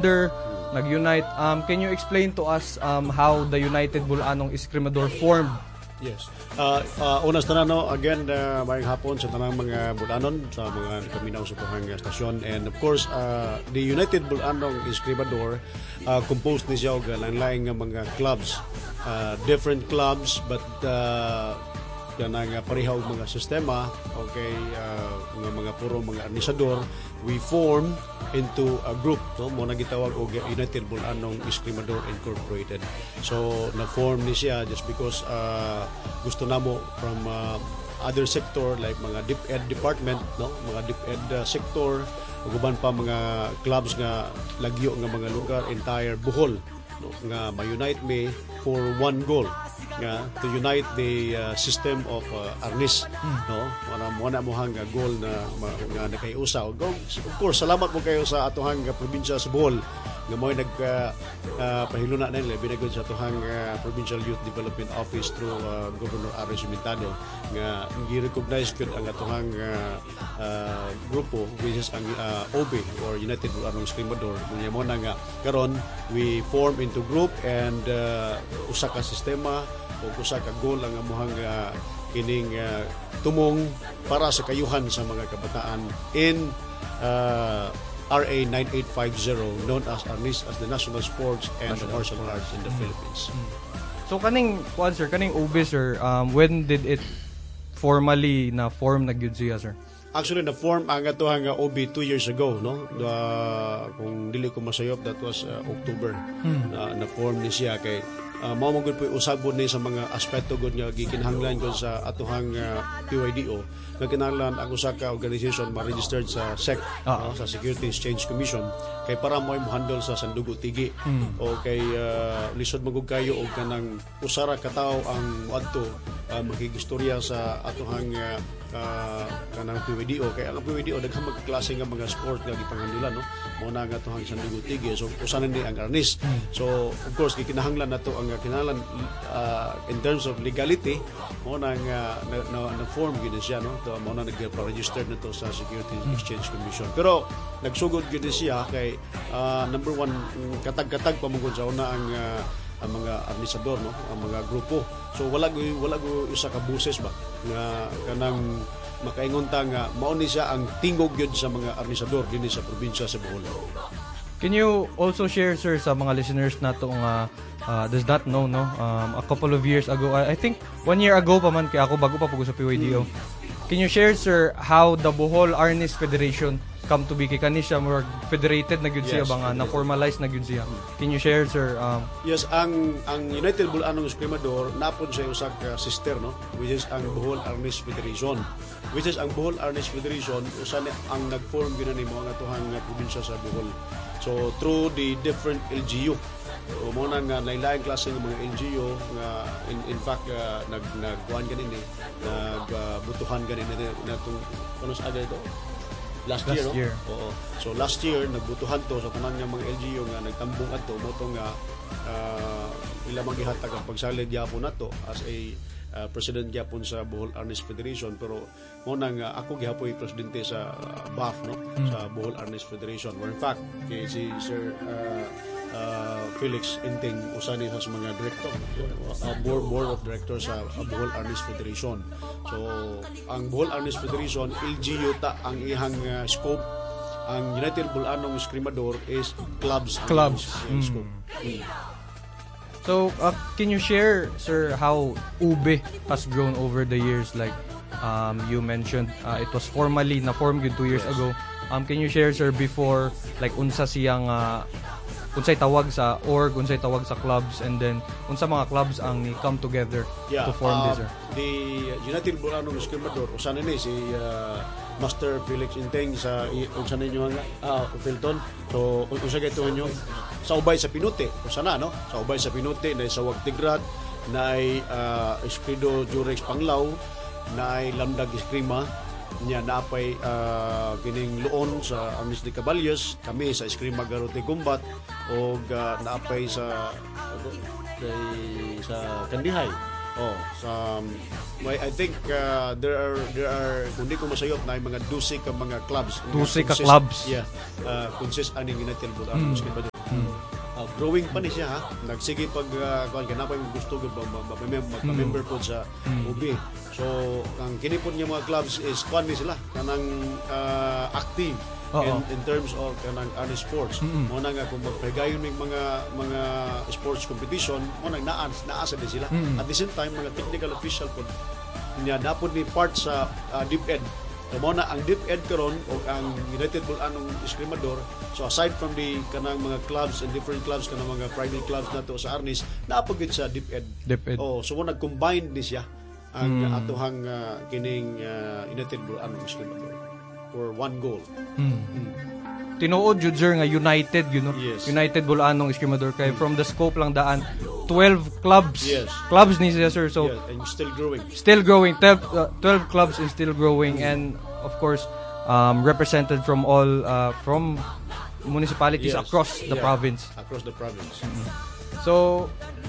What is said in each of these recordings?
together, nag-unite. Can you explain to us how the United Bulanong Escrimador formed? Yes. Unas tanan, no, again, mayang hapon sa tanang mga Bulanon, sa mga kaminaw sa tuhang stasyon. And of course, the United Bulanong Escrimador, composed ni siya og lain-lain nga mga clubs. Different clubs, but kanang pareha og mga sistema, okay, mga puro mga arnisador, we form into a group, no, mo na gitawag og United Bulanong Escrimador Incorporated. So na-form ni siya just because gusto namo from other sector like mga DepEd department, no, mga DepEd sector, uban pa mga clubs nga lagyo nga mga lugar entire Bohol, no, nga ma-unite me for one goal, nga to unite the system of Arnis, no, mo hang goal na nga nakayusa. Of course, salamat mo kayo sa atohang probinsya sa Bohol nga mo pahiluna na nila binagod sa atohang Provincial Youth Development Office through Governor Ares Cimentado nga gi-recognize gud ang atohang grupo which is ang OB or United Bulanong Escrimador. Kunya mo na nga karon we form into group and usa ka sistema o usa ka goal ang amuhang kining tumong para sa kayuhan sa mga kabataan in RA 9850, known as Arnis, as the National Sports and Martial Arts in the Philippines. So kaning sir, kaning OB sir, when did it formally na form na gyud siya sir? Actually, na-form ang atohang OB 2 years ago, no? Kung dili ko masayop, that was October. Na-form ni siya kay mao mo gud po usabon ni sa mga aspeto gud nga gikinahanglan gud sa atuhang PYDO nga kinahanglan ang usa ka organization ma-registered sa SEC, no? Sa Security Exchange Commission kay para mo handle sa sandugo tigi o kay lisod magug kayo og kanang usara ka tawo ang adto makigistorya sa atuhang kanang PYDO kay ang PYDO daghang magklase nga mga sport nga gipanghandulan, no, mo na nga atuhang sandugo tigi, so usanan ni ang Arnis. So of course gikinahanglan nato ang kinahanglan in terms of legality mo na nga na form gid siya, no, mo na nag-register nito sa Security Exchange Commission. Pero nagsugod gid siya kay number one, katag-katag pamungkod sa una ang mga arnisador, no, ang mga grupo. So wala go usa ka buses ba nga kanang makaingon ta nga mao ni siya ang tingog gyud sa mga arnisador dinhi sa probinsya sa Bohol. Can you also share sir sa mga listeners nato nga does not know, no, a couple of years ago, I think 1 year ago pa man kay ako bago pa pag sa PYDO. Can you share sir how the Bohol Arnis Federation come to be kay kanisya more federated na gyud siya ba nga na formalize na gyud siya? Can you share sir? Yes, ang United Bulanong Escrimador napon siya usa ka sister, no, which is ang Bohol Arnis Federation, which is ang Bohol Arnis Federation usa ang nag-form gyud ni mo nga tuhang probinsya sa Bohol. So through the different LGU, so mo na nga lain-lain klase ng mga LGU nga in fact nagkuhan ganini, nagbutuhan ganini natong ano sa aga ito last year. Oo. So last year nagbutuhan to sa tanan nga mga LGU nga nagtambong adto mo to nga ila magihatag ang pagsalig gyapon nato as a president gyapon sa Bohol Arnis Federation. Pero mo nang ako gihapoy presidente sa BAF, no, sa Bohol Arnis Federation, where in fact kay si Sir Felix Inting usa ni sa mga director, board of directors sa Bohol Arnis Federation. So ang Bohol Arnis Federation LGU ta ang ihang scope. Ang United Bulanong Escrimador is clubs. Scope. So can you share sir how UBE has grown over the years? Like you mentioned it was formally na formed 2 years ago. Can you share sir before, like unsa siyang unsay tawag sa org, unsay tawag sa clubs, and then unsa mga clubs ang ni come together to form this sir? The United Bulanong Escrimador usa ni si Master Felix Inteng sa unsa ninyo nga Filton. So unsa kay tuon nyo sa ubay sa Pinuti, usa na, no, sa ubay sa Pinuti na sa Wagtigrat, na Escrido Jurex Panglao, na Lamdag Eskrima nya napay kining luon sa Arnis de Caballos, kami sa Eskrima Garote Gumbat, o napay sa Kandihay. I think there are kung di ko masayop na mga 12 ka mga clubs. 12 ka clubs. Yeah. Consist aning United Bulanong Escrimador. Growing pa ni siya ha. Nagsige pag kuan kanapay mo gusto magpa-member po sa UB. So ang kinipon niya mga clubs is kuan ni sila kanang active in terms of kanang ano sports. Mo na nga kung magpagayon ng mga sports competition, mo nang naasa din sila. At the same time mga technical official po niya napod ni part sa DepEd. So mo na ang DepEd karon o ang United Bulanong Escrimador. So aside from the kanang mga clubs and different clubs kanang mga private clubs nato sa Arnis, naapagid sa DepEd. So mo nag-combine ni siya ang atohang kining United Bulanong Escrimador for one goal. Tinuod jud sir nga United, you know. Yes. United Bulanong Escrimador kay from the scope lang daan 12 clubs. Yes. Clubs ni siya sir. So and still growing. Still growing. 12 clubs is still growing and of course represented from all from municipalities across the province. Across the province. So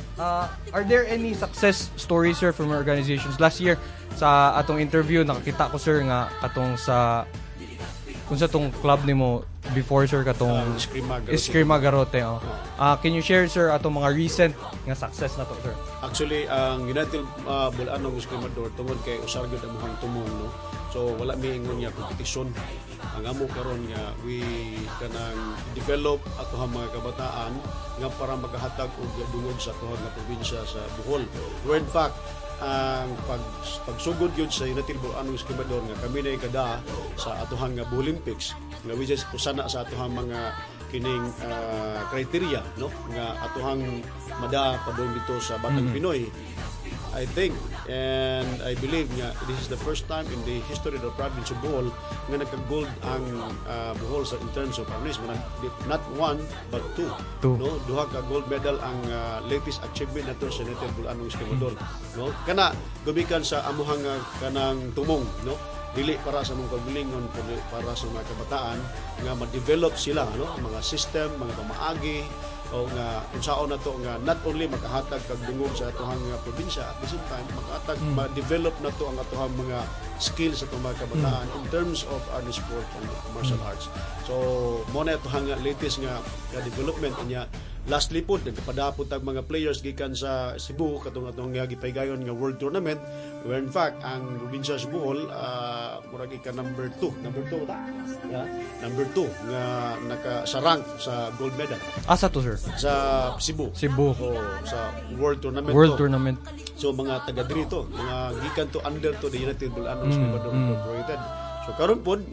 are there any success stories sir from organizations? Last year sa atong interview nakakita ko sir nga katong sa kung sa tong club nimo before sir katong Eskrima Garote. Can you share sir atong mga recent nga success na to sir? Actually ang United Bulanong Escrimador tungod kay usar gyud ang muhang tumong no. So wala mi ingon nga kompetisyon. Ang amo karon nga we kanang develop atohang mga kabataan nga para magahatag og dungog sa atohang nga probinsya sa Bohol. Where in fact ang pagsugod yun sa United Bulanong Escrimador nga kami na ikada sa atohang Olympics nga which is usana sa atohang mga kining criteria no nga atohang mada padung dito sa Batang Pinoy. I think and I believe nga this is the first time in the history of the province of Bohol nga nagka-gold ang Bohol sa in terms of Arnis, not one but two. No, duha ka gold medal ang latest achievement nato sa United Bulanong Escrimador. No, kana gumikan sa amuhang kanang tumong, no. Dili para sa mga kagalingon, para sa mga kabataan nga ma-develop sila, no, mga system, mga pamaagi o nga unsaon na to nga not only makahatag kag dungog sa atohang probinsya, at the same time makahatag ma-develop na to ang atohang mga skills sa mga kabataan in terms of art sport and martial arts. So mo na atohang latest nga development niya. Lastly po, nagpadapot ang mga players gikan sa Cebu katong atong gipaygayon nga World Tournament where in fact ang probinsya sa Bohol murag ika number 2 ta? Yeah. Number 2 nga nakasarang sa gold medal. Asa to sir? Sa Cebu. O sa World Tournament. Tournament. So mga taga dito, mga gikan to under to the United Bulanong Escrimador Incorporated. So karon pod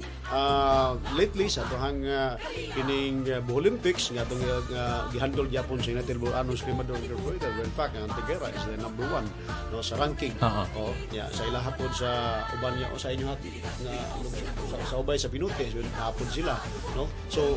lately sa atohang kining Olympics nga atong gihandle gyapon sa United Bulanong Escrimador Incorporated. In fact ang Tigera is the number 1 no sa ranking. Sa ilaha pod sa uban niya o sa inyo nga sa ubay sa Pinute hapon sila no. So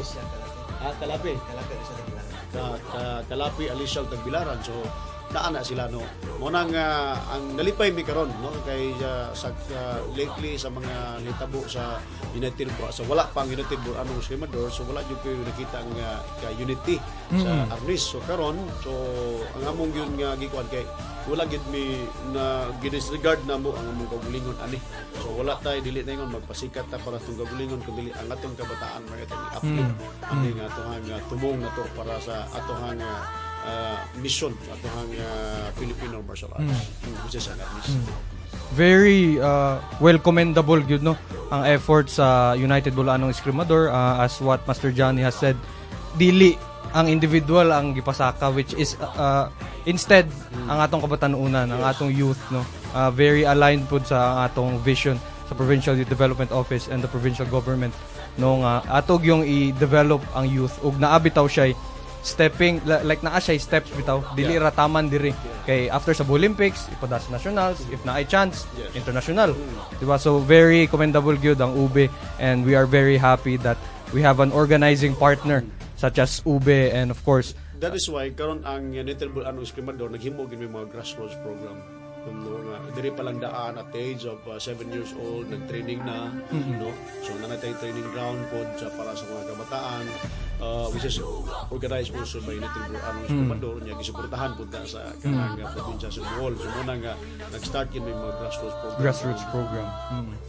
Kalapi Alicia Tagbilaran. So naana sila no. Mo nang ang nalipay mi karon no kay sa lately sa mga hitabo sa United sa wala pang United Bulanong Escrimador, so wala jud kayo nakita nga unity sa Arnis. So karon so ang among yun nga gikuan kay wala gid mi na gidisregard na mo ang among kagulingon ani. So wala tay dili na ingon magpasikat ta para tong kagulingon kundi ang atong kabataan mga i-upload ang atohang tumong nato para sa atohang mission atohang Filipino martial arts which is very well commendable gyud no ang effort sa United Bulanong Escrimador. As what Master Johnny has said, dili ang individual ang gipasaka which is instead ang atong kabatanunan, ang atong youth no, very aligned pud sa atong vision sa Provincial Youth Development Office and the provincial government no nga atog yung i-develop ang youth ug naabitaw siya stepping like naa siya steps bitaw dili ra taman diri kay after sa Olympics ipada sa nationals if na ay chance international diba. So very commendable gyud ang UBE and we are very happy that we have an organizing partner such as UBE and of course that is why karon ang United Bulanong Escrimador naghimo gid mga grassroots program diri pa lang daan at the age of 7 years old nag-training na no. So nanatay training ground pod sa para sa mga kabataan which is organized also by United Bulanong Escrimador nya gisuportahan pud sa kanang probinsya sa Bohol. So muna nga nag-start kin may mga grassroots program.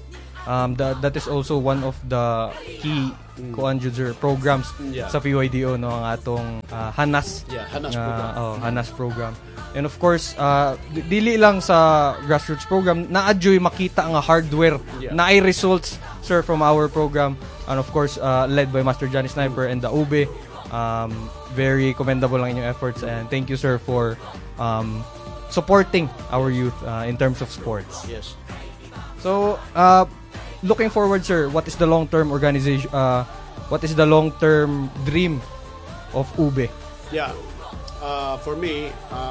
that is also one of the key kuan jud sir programs sa PYDO no, ang atong Hanas. Hanas program. Hanas program. And of course, dili lang sa grassroots program, naadyoy makita nga hardware na ay results sir from our program, and of course led by Master Johnny Sniper and the UBE. Very commendable ang inyong efforts, and thank you sir for supporting our youth in terms of sports. Yes. So, looking forward sir, what is the long-term organization, what is the long-term dream of UBE? Yeah. For me,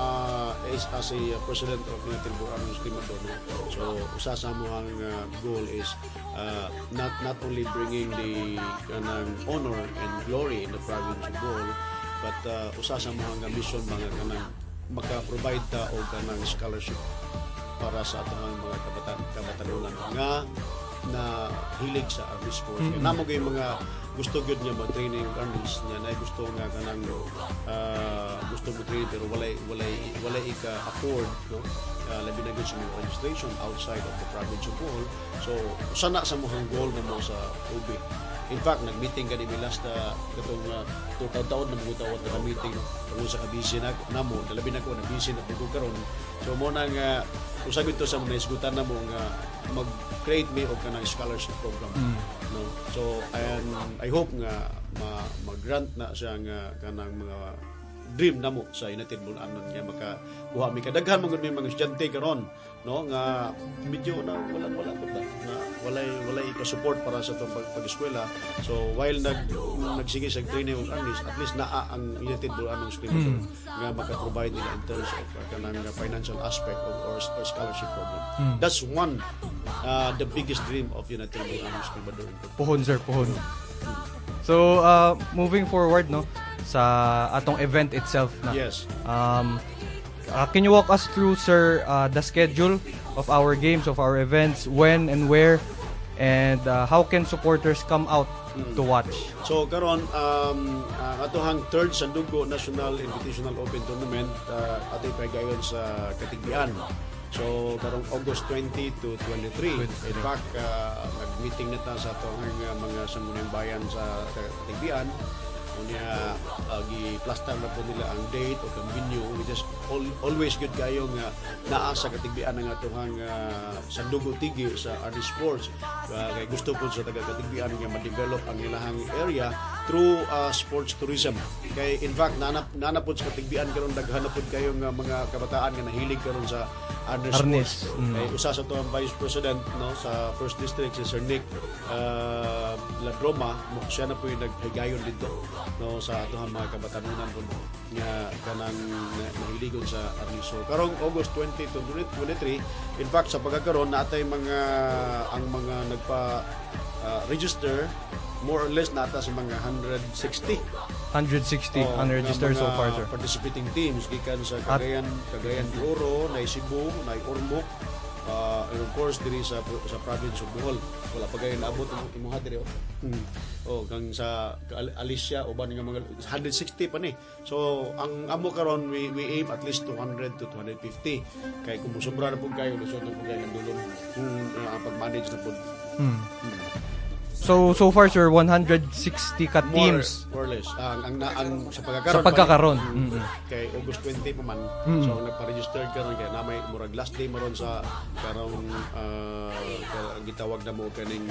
as a president of United Bulanon Streamador, so usa sa mo ang goal is not only bringing the honor and glory in the province of Bohol, but usa sa mo ang mission mga kanang maka-provide ta og kanang scholarship para sa atong mga kabatanunan nga na hilig sa army sports. Namo gay mga gusto gyud niya mag-training og armies niya, na gusto nga kanang gusto mo train pero walay ika afford, no, labi na gyud sa mga registration outside of the province of Bohol. So sana sa mohang goal na mo sa UB. In fact, nag-meeting kami last katong taon na mga tawag na meeting tungkol sa kabisi na namo, labi na ko nag-busy na pud karon. So mo nang usag ito sa mga isgutan na mo nga mag-create me og kanang scholarship program. No. So I hope nga mag-grant na siya nga kanang mga dream namo sa United Bulanon nga makakuha mi kadaghan mo gud may mga estudyante karon, no, nga medyo na wala pud na walay ka-support para sa itong pag-eskwela. So while nagsige sa training of armies, at least naa ang United Bulanon Streamador nga maka-provide nila in terms of kanang financial aspect or scholarship program. That's one the biggest dream of United Bulanon Streamador. Puhon sir, puhon. So moving forward no sa atong event itself na. Yes. Can you walk us through sir the schedule of our games, of our events, when and where, and how can supporters come out to watch? So karon atohang third Sandugo National Invitational Open Tournament atay pagayon sa Katigbian. So karong August 20 to 23. In fact, nag-meeting na ta sa atong mga sangguniang bayan sa Katigbian. Unya gi-plaster na po nila ang date o ang venue. We just always good kayo nga naa sa Katigbian ng atohang Sandugo Tigi sa RD Sports. Kay gusto po sa taga Katigbian nga ma-develop ang ilahang area through sports tourism. Kay in fact nanapod sa Katigbian karon daghan pod kayo nga mga kabataan nga nahilig karon sa RD Sports. Kay usa sa to ang Vice President no sa First District si Sir Nick Ladroma, siya na po yung naghigayon dito no sa atohang mga kabatanunan po nga kanang nahiligon sa Arliso. Karong August 20 to 23, in fact sa pagkakaroon natay ang mga nagpa register more or less nata sa mga 160 unregistered so far sir. Participating teams gikan sa Cagayan de Oro, na Cebu, na Ormoc, and of course diri sa province of Bohol. Wala pa gayud naabot ang imuha diri kang sa Alicia uban nga mga 160 pa ni. So ang amo karon we aim at least 200 to 250 kay kung sobra na pud kayo lusod na pud kayo ng dulong ang pag-manage na pud. So far sir 160 ka teams more or less ang sa pagkakaroon kay August 20 pa man. So nagpa-register karon kay na may murag last day maron sa karong gitawag na mo kaning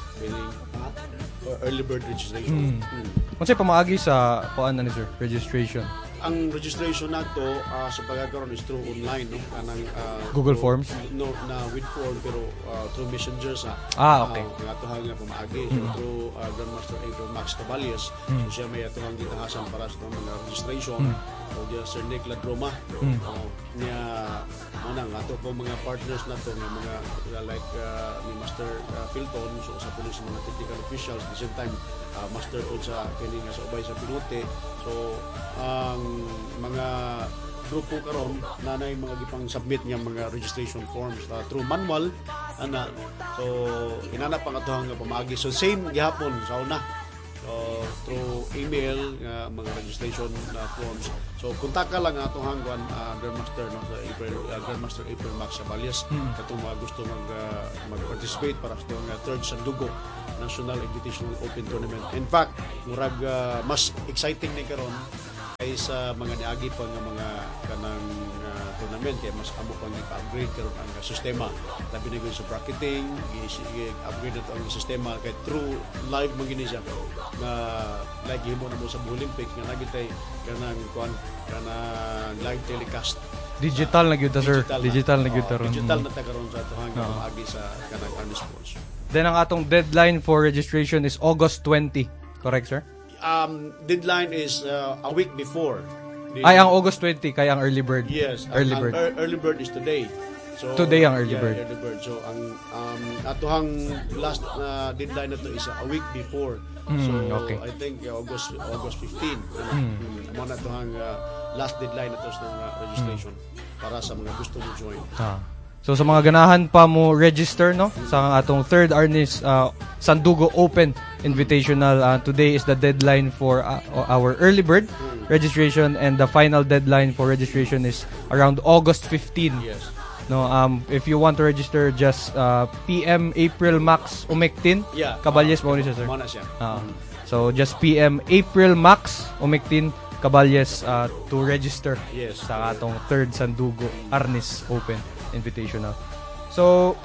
early bird registration. Unsay pamaagi sa kuan na ni sir registration? Ang registration nato sa pagkakaroon is through online, no, kanang Google Forms, no, na with form pero through Messenger sa okay ato hang pamaagi so through Grandmaster April Max Caballes. So siya may ato hang gitahasan para sa mga registration. O Sir Nick Ladroma niya manang ato po mga partners nato nga mga like ni Master Philton, so sa pulis mga technical officials at the same time master po sa kini nga sa ubay sa pilote. So ang mga grupo karon nanay mga gipang submit nga mga registration forms through manual ana. So inana pang atohang nga pamaagi, so same gihapon sa una. So through email nga mga registration forms. So kontak ka lang ato hangguan Grandmaster no sa Grandmaster April Max Sabalyas katong mga gusto mag-participate para sa third Sandugo National Invitational Open Tournament. In fact, murag mas exciting ni karon ay sa mga niagi pa nga mga kanang tournament kay mas amo pang i-upgrade karon ang sistema labi na gyud sa bracketing i-upgrade nato ang sistema kay true live magini siya nga like himo na mo sa Olympics nga nagitay kanang live telecast Digital na gyud ta sir. Digital na gyud karon. Digital na ta karon sa atuhang agi sa kanang Army Sports. Then ang atong deadline for registration is August 20. Correct sir? Deadline is a week before. Ay, ang August 20 kay ang early bird. Yes, early bird. Early bird is today. So today ang early bird. Early bird. So ang atohang last deadline na to is a week before. So okay. I think August 15. Mo na atohang last deadline na to sa registration para sa mga gusto mo join. So sa mga ganahan pa mo register no sa atong third Arnis Sandugo Open Invitational, today is the deadline for our early bird registration and the final deadline for registration is around August 15. Yes. No, if you want to register, just PM April Max Umektin. Yeah. Caballes mo ni siya, sir. Muna siya. So just PM April Max Umektin Caballes to register sa atong third Sandugo Arnis Open Invitational. So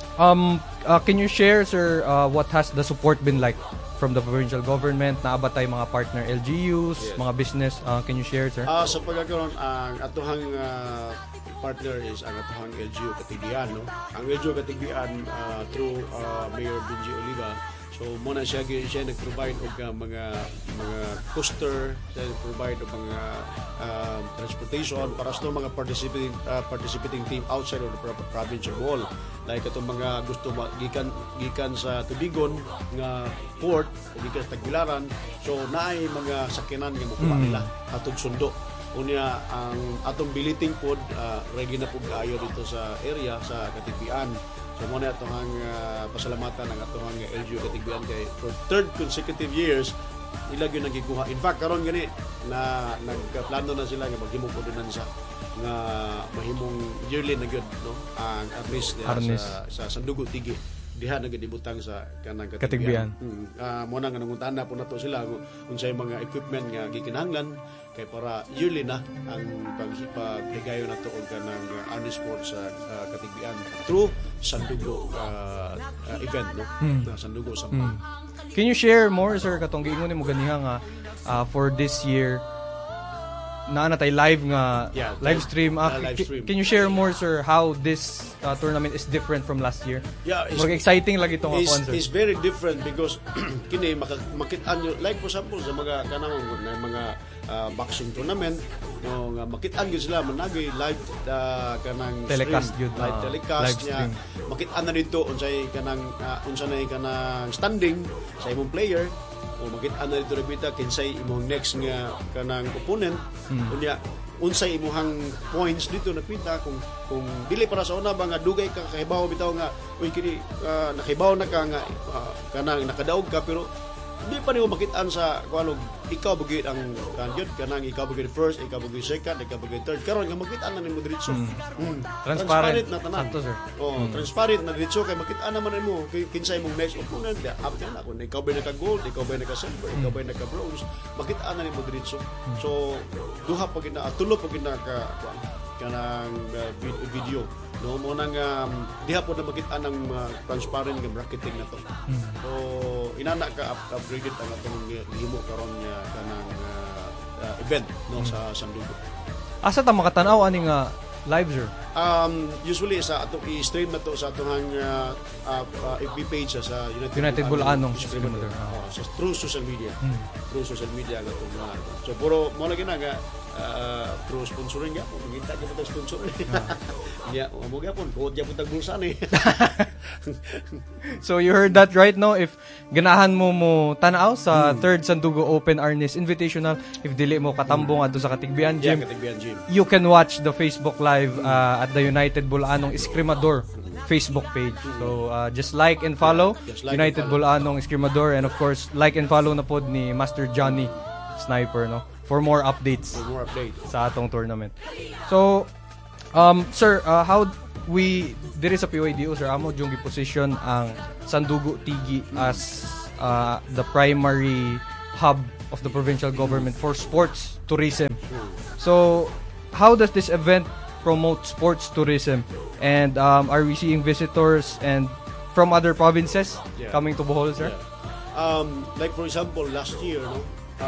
can you share, sir, what has the support been like from the provincial government? Naaba tay mga partner LGUs, mga business. Can you share, sir? Sa pagkakaroon, ang atuhang partner is ang atuhang LGU Katigbian. No? Ang LGU Katigbian through Mayor Benji Oliva. So muna siya nag-provide og mga coaster, siya nag-provide og mga transportation para sa mga participating team outside of the province of Bohol. Like itong mga gusto gikan sa Tubigon nga port, gikan sa Tagbilaran. So naay mga sakyanan nga makuha nila atong sundo. Unya ang atong billeting pod ready na pud kaayo dito sa area sa Katigbian. So muna itong pasalamatan ng atong LGU Katigbian kay for third consecutive years ilag yun nagikuha. In fact, karon gani na nagplano na sila nga maghimong ordinansa nga mahimong yearly na gyud no ang Arnis sa Sandugo Tigi diha nagdibutang sa kanang Katigbian. Mo nang nangutana po nato sila unsay mga equipment nga gikinahanglan kay para yearly na ang paghigayon nato og kanang Arnis Sports sa Katigbian through Sandugo event no na Sandugo sa Can you share more, sir, katong giingon nimo ganiha nga for this year na tay live nga live stream. Can you share more, sir, how this tournament is different from last year? Yeah, it's exciting lagi itong ako, sir. It's very different because kini makita nyo like for example sa mga kanang mga boxing tournament no nga makitaan gyud sila managay live kanang telecast gyud live telecast niya makitaan na dito unsay kanang standing sa imong player o makitaan na dito nabita kinsay imong next nga kanang opponent unya unsay imong points dito nakita kung dili para sa una ba nga dugay ka kahibaw bitaw nga uy kini nakahibaw na ka nga kanang nakadaog ka pero di pa niyo makitaan sa kuanog ikaw bugid ang kanjud kanang ikaw bugid first ikaw bugid second ikaw bugid third karon nga makitaan na nimo diretso transparent na tanan sakto, sir. Transparent na diretso kay makitaan naman nimo kinsay imong next opponent after na kun ikaw ba naka gold ikaw ba naka silver ikaw ba naka bronze makitaan na nimo diretso so duha pa gid na tulo pa gid na kanang video no mo nang diha po na makita ng transparent nga bracketing na to so inana ka upgraded ang atong gihimo karon nga kanang event no sa Sandugo. Asa ta makatan-aw ani nga live, sir? Usually sa atong i-stream na to sa atong FB page sa United Bulanong sa through social media nga to so puro mo lagi na nga through sponsoring nga po mangita gyud ta sponsor ya mo gyapon kuot gyapon tag bulsa ni. So you heard that right now. If ganahan mo tanaw sa third Sandugo Open Arnis Invitational, if dili mo katambong adto sa Katigbian Gym, Katigbian Gym, you can watch the Facebook Live at the United Bulanong Escrimador Facebook page. So just like and follow United Bulanong Escrimador, and of course like and follow na pod ni Master Johnny Sniper, no, for more updates sa atong tournament. So sir, how we diri sa PYDO, sir, amo yung giposition ang Sandugo Tigi as the primary hub of the provincial government for sports tourism. So how does this event promote sports tourism, and are we seeing visitors and from other provinces coming to Bohol, sir? Like for example, last year, no,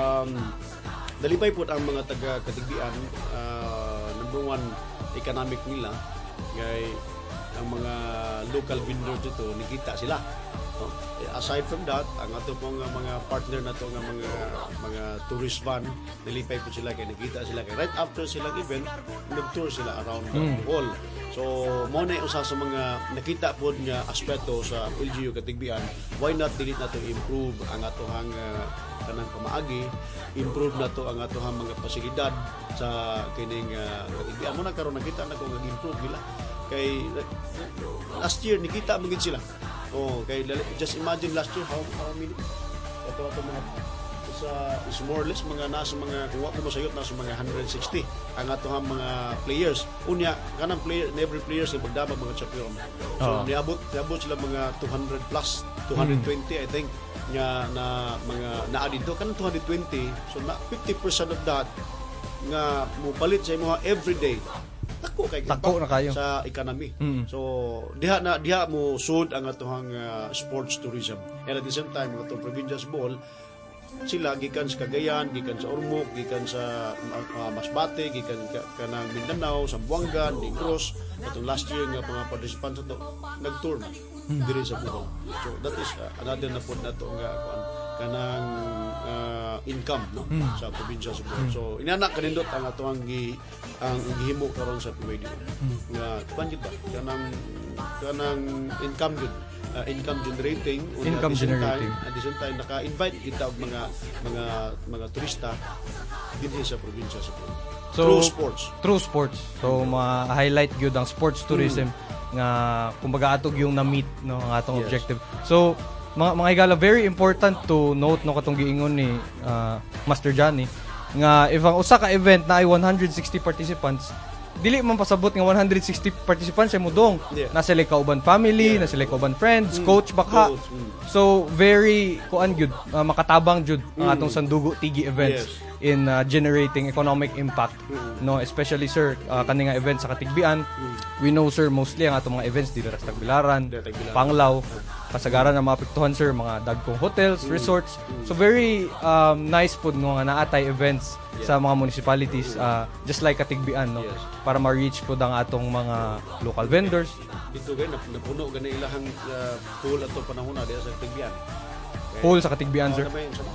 dalipay po ang mga taga Katigbian, number one economic nila kay ang mga local vendors dito nakita sila, no? Aside from that, ang ato pong mga partner na to nga mga tourist van, nilipay po sila kay nakita sila kay right after silang event nag-tour sila around Bohol. So mo na usa sa mga nakita po nga aspeto sa LGU Katigbian, why not dili na to improve ang atohang kanang pamaagi, improve na to ang atohang mga pasilidad sa kining Katigbian. Mo na karon nakita na ko nag-improve nila kay last year nakita magid sila. Kay just imagine last year how many ato mga is more or less mga nasa mga kung ako masayot nasa mga 160 ang atohang mga players. Unya kanang player, every players ay magdamag mga champion. So niabot sila mga 200 plus 220 I think nga na mga naa dito kanang 220. So na 50% of that nga mo palit sa imo everyday tako na kayo sa economy. So diha mo sud ang atohang sports tourism, and at the same time ang atong provincial ball sila gikan sa Cagayan, gikan sa Ormoc, gikan sa Masbate, gikan kanang Mindanao, Zamboanga, Negros. Atong last year nga mga participants ato nag-tour diri sa Bohol. So that is another na pod nato nga kanang income, no, sa probinsya sa Bohol. So inanak kanindot ang atoang ang gihimo karon sa PYDO nga panjud ba kanang income good, income generating, at the same time naka-invite kita og mga turista dinhi sa probinsya sa Bohol. So, through sports. So ma-highlight gyud ang sports tourism nga kumbaga atog yung na-meet, no, ang atong objective. So mga higala, very important to note, no, katong giingon ni Master Johnny nga if ang usa ka event na ay 160 participants, dili man pasabot nga 160 participants ay mudong. Nasa sila kauban family, nasa sila kauban friends, coach baka. So very kuan gyud, makatabang jud ang atong Sandugo Tigi events in generating economic impact, no, especially sir kani nga events sa Katigbian. We know sir mostly ang atong mga events dito sa Tagbilaran, Panglao, kasagaran na maapektuhan sir mga dagkong hotels, resorts. So very nice pud nga naatay events sa mga municipalities just like Katigbian, no, para ma-reach pud ang atong mga local vendors. Dito gay napuno gani ilahang pool ato panahon na diha sa Katigbian. Pool sa Katigbian sir.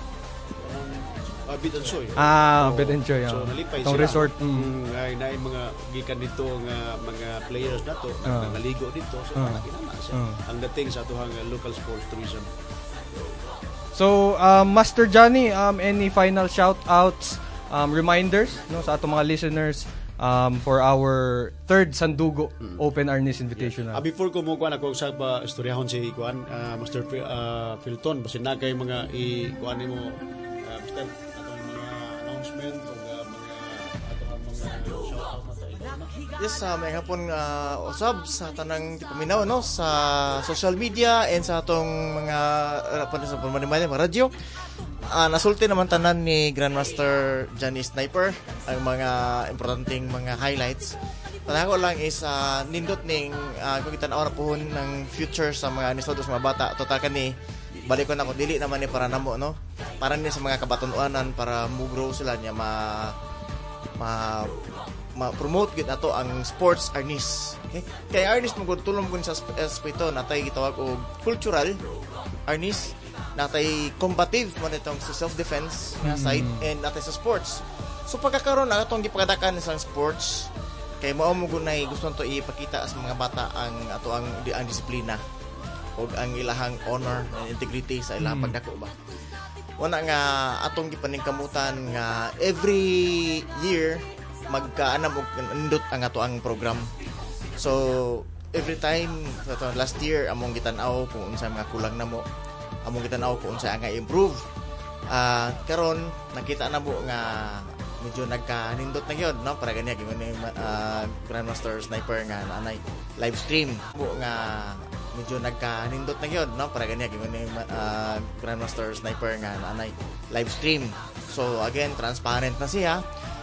Bid and Choy. Bid and Choy. So nalipay sila. Resort. Ay mga gikan dito nga mga players nato nagaligo dito, so nakilala siya ang dating sa atuhang local sports tourism. So Master Johnny, any final shout outs, reminders, no, sa atong mga listeners for our third Sandugo Open Arnis Invitational. Before ko mo kuan ako sa istoryahon si kuan Master Philton, basin na kay mga kuan nimo Mr. announcement o mga atong shout-out na tayo. Yes, may hapon usab sa tanang paminaw, no, sa social media and sa atong mga sa mga radyo. Nasulti naman tanan ni Grandmaster Johnny Sniper ang mga importanteng mga highlights. Tanako lang is nindot ning kung kita na pohon ng future sa mga anisodos mga bata. Total kani balik ko na ko dili naman ni para namo, no, para ni sa mga kabatunuanan para mo grow sila niya ma-promote gid ato ang sports arnis. Okay, kay arnis mo gud tulong kun sa aspeto natay gitawag og cultural arnis, natay combative mo nitong sa self-defense nga side, and natay sa sports. So pagkakaroon na atong gipagadakan sa sports kay mao mo gunay gusto to ipakita sa mga bata ang ato ang disiplina og ang ilahang honor and integrity sa ilahang pagdako ba. Una nga atong gipaningkamutan nga every year magkaanam og nindot ang ato ang program. So every time last year among gitan-aw kung unsa mga kulang namo, among gitan-aw kung unsa nga improve. Karon nakita na mo nga medyo nagkanindot na gyud, no, para ganiya gyud ni Grandmaster Sniper nga anay live stream mo nga medyo nagkanindot na gyud, no, para ganiya gyud ni Grandmaster Sniper nga anay live stream. So again, transparent na siya.